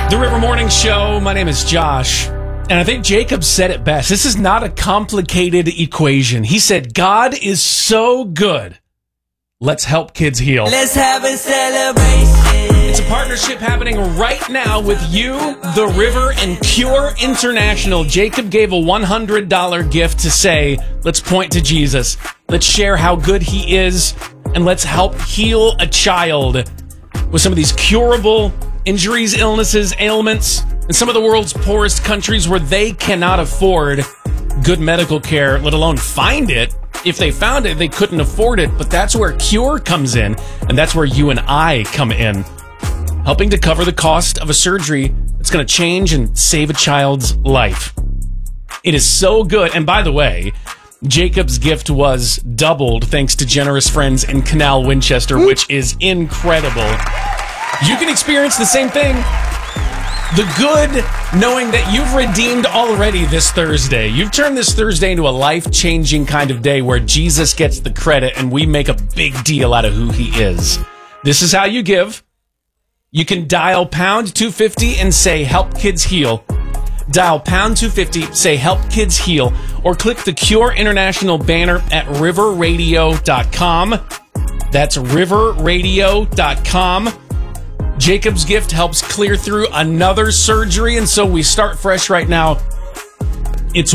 The River Morning Show. My name is Josh, and I think Jacob said it best. This is not a complicated equation. He said, God is so good. Let's help kids heal. Let's have a celebration. It's a partnership happening right now with you, The River, and Cure International. Jacob gave a $100 gift to say, let's point to Jesus. Let's share how good he is, and let's help heal a child with some of these curable injuries, illnesses, ailments in some of the world's poorest countries where they cannot afford good medical care, let alone find it. If they found it, they couldn't afford it. But that's where Cure comes in, and that's where you and I come in, helping to cover the cost of a surgery that's going to change and save a child's life. It is so good. And by the way, Jacob's gift was doubled thanks to generous friends in Canal Winchester, which is incredible. You can experience the same thing. The good knowing that you've redeemed already this Thursday. You've turned this Thursday into a life-changing kind of day where Jesus gets the credit and we make a big deal out of who he is. This is how you give. You can dial pound 250 and say, help kids heal. Dial pound 250, say, help kids heal, or click the Cure International banner at riverradio.com. That's riverradio.com. Jacob's gift helps clear through another surgery, and so we start fresh right now. It's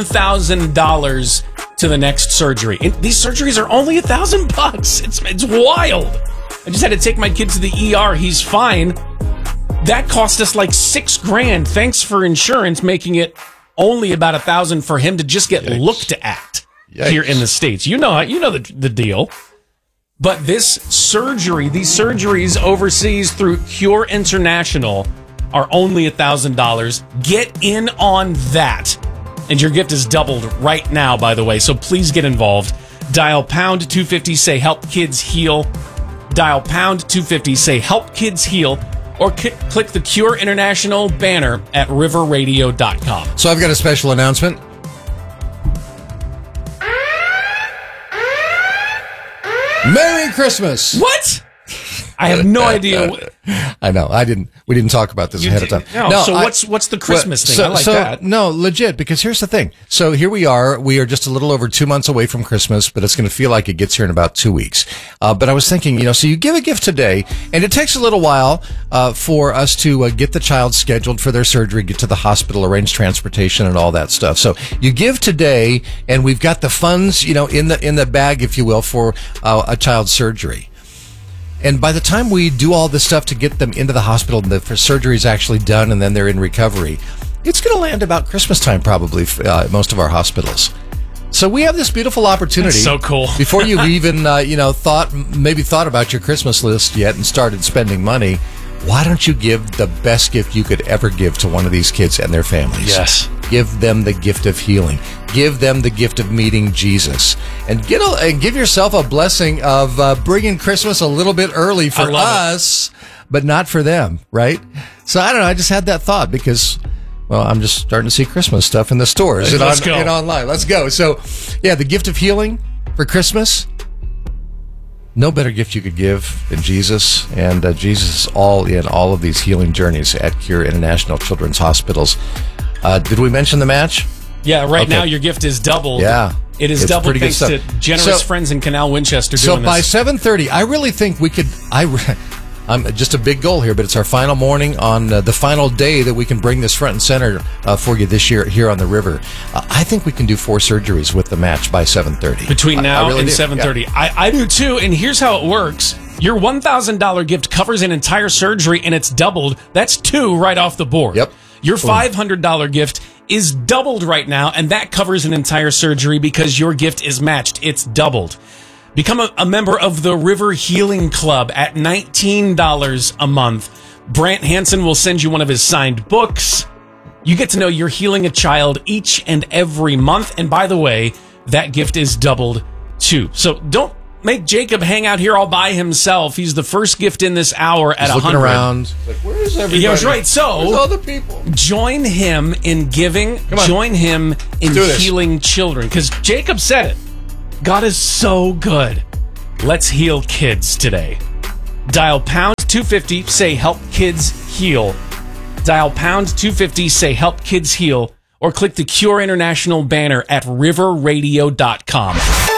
$1,000 to the next surgery. And these surgeries are only $1,000. It's wild. I just had to take my kid to the ER. He's fine. That cost us like $6,000. Thanks for insurance, making it only about $1,000 for him to just get looked at here in the States. You know the deal. But this surgery, these surgeries overseas through Cure International are only $1,000. Get in on that. And your gift is doubled right now, by the way. So please get involved. Dial pound 250, say help kids heal. Dial pound 250, say help kids heal. Or click the Cure International banner at riverradio.com. So I've got a special announcement. Merry Christmas! What? I have no idea. I know. We didn't talk about this ahead of time. No, so what's the Christmas thing? I like that. No, legit, because here's the thing. So here we are. We are just a little over 2 months away from Christmas, but it's going to feel like it gets here in about 2 weeks. But I was thinking, so you give a gift today, and it takes a little while for us to get the child scheduled for their surgery, get to the hospital, arrange transportation, and all that stuff. So you give today, and we've got the funds, in the bag, if you will, for a child's surgery. And by the time we do all this stuff to get them into the hospital and the surgery is actually done and then they're in recovery, it's going to land about Christmas time probably at most of our hospitals. So we have this beautiful opportunity. That's so cool. Before you've even, thought about your Christmas list yet and started spending money, why don't you give the best gift you could ever give to one of these kids and their families? Yes. Give them the gift of healing. Give them the gift of meeting Jesus. And give yourself a blessing of bringing Christmas a little bit early for us, but not for them, right? So I don't know. I just had that thought because, I'm just starting to see Christmas stuff in the stores and online. Let's go. So, the gift of healing for Christmas. No better gift you could give than Jesus, and Jesus is all in all of these healing journeys at Cure International Children's Hospitals. Did we mention the match? Yeah, right now your gift is doubled. Yeah. It is doubled thanks to generous friends in Canal Winchester doing this. So by 7:30, I really think we could... I'm just a big goal here, but it's our final morning on the final day that we can bring this front and center for you this year here on the river. I think we can do 4 surgeries with the match by 7:30. Between now and 7:30. Yeah. I do too, and here's how it works. Your $1,000 gift covers an entire surgery, and it's doubled. That's 2 right off the board. Yep. Your $500 gift is doubled right now, and that covers an entire surgery because your gift is matched. It's doubled. Become a member of the River Healing Club at $19 a month. Brant Hansen will send you one of his signed books. You get to know you're healing a child each and every month. And by the way, that gift is doubled too. So don't make Jacob hang out here all by himself. He's the first gift in this hour at 100. Looking around. Like, where is everybody? Yeah, that's right. So where's all the people? Join him in giving. Join him in healing children. Because Jacob said it. God is so good. Let's heal kids today. Dial pound 250, say help kids heal. Dial pound 250, say help kids heal, or click the Cure International banner at riverradio.com.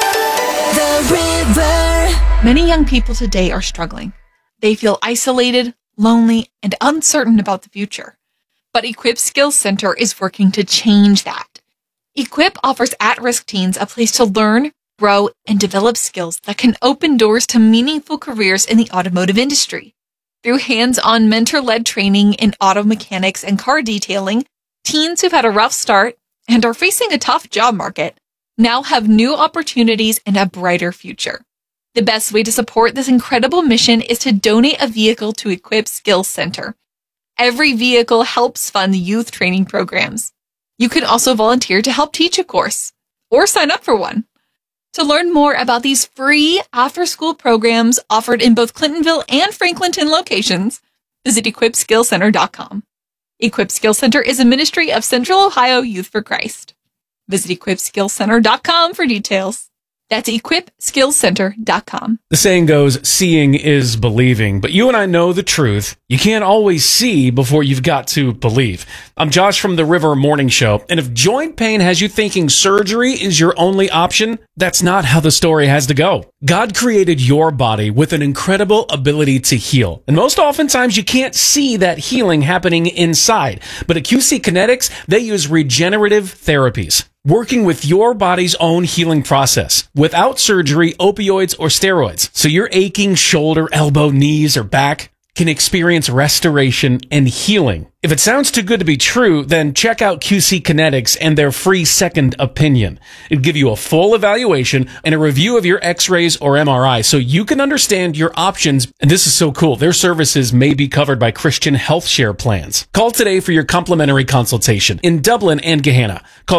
The River. Many young people today are struggling. They feel isolated, lonely, and uncertain about the future. But Equip Skills Center is working to change that. Equip offers at-risk teens a place to learn, grow, and develop skills that can open doors to meaningful careers in the automotive industry. Through hands-on mentor-led training in auto mechanics and car detailing, teens who've had a rough start and are facing a tough job market now have new opportunities and a brighter future. The best way to support this incredible mission is to donate a vehicle to Equip Skills Center. Every vehicle helps fund youth training programs. You can also volunteer to help teach a course or sign up for one. To learn more about these free after-school programs offered in both Clintonville and Franklinton locations, visit equipskillcenter.com. Equip Skills Center is a ministry of Central Ohio Youth for Christ. Visit equipskillcenter.com for details. That's equipskillcenter.com. The saying goes, seeing is believing, but you and I know the truth. You can't always see before you've got to believe. I'm Josh from the River Morning Show, and if joint pain has you thinking surgery is your only option, that's not how the story has to go. God created your body with an incredible ability to heal, and most oftentimes you can't see that healing happening inside. But at QC Kinetics, they use regenerative therapies, working with your body's own healing process without surgery, opioids, or steroids. So your aching shoulder, elbow, knees, or back can experience restoration and healing. If it sounds too good to be true, then check out QC Kinetics and their free second opinion. It'll give you a full evaluation and a review of your x-rays or MRI so you can understand your options. And this is so cool. Their services may be covered by Christian Health Share plans. Call today for your complimentary consultation in Dublin and Gahanna. Call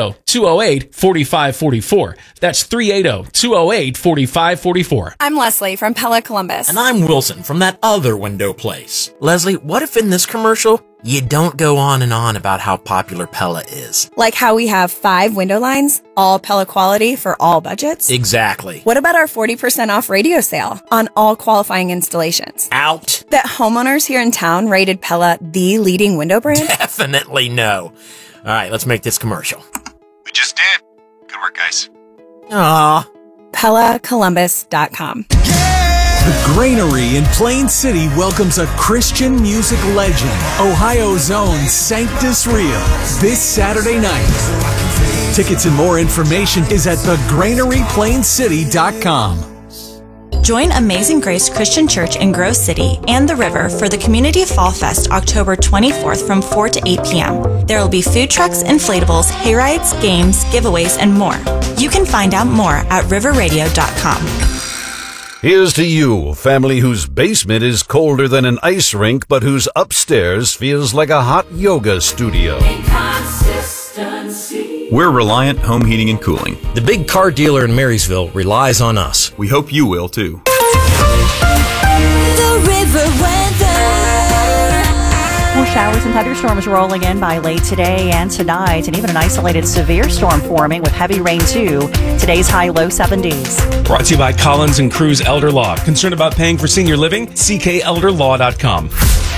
380-208-4544. That's 380-208-4544. I'm Leslie from Pella Columbus. And I'm Wilson from that other window place. Leslie, what if in this commercial you don't go on and on about how popular Pella is? Like how we have 5 window lines, all Pella quality for all budgets? Exactly. What about our 40% off radio sale on all qualifying installations? Out. That homeowners here in town rated Pella the leading window brand? Definitely no. All right, let's make this commercial. We just did. Good work, guys. Aww. PellaColumbus.com. The Granary in Plain City welcomes a Christian music legend, Ohio's own Sanctus Real, this Saturday night. Tickets and more information is at thegranaryplaincity.com. Join Amazing Grace Christian Church in Grove City and the River for the Community Fall Fest October 24th from 4 to 8 p.m. There will be food trucks, inflatables, hayrides, games, giveaways, and more. You can find out more at riverradio.com. Here's to you, family whose basement is colder than an ice rink, but whose upstairs feels like a hot yoga studio. We're Reliant Home Heating and Cooling. The big car dealer in Marysville relies on us. We hope you will, too. The River weather. More showers and thunderstorms rolling in by late today and tonight, and even an isolated severe storm forming with heavy rain too. Today's high low 70s. Brought to you by Collins and Cruz Elder Law. Concerned about paying for senior living? CKElderlaw.com.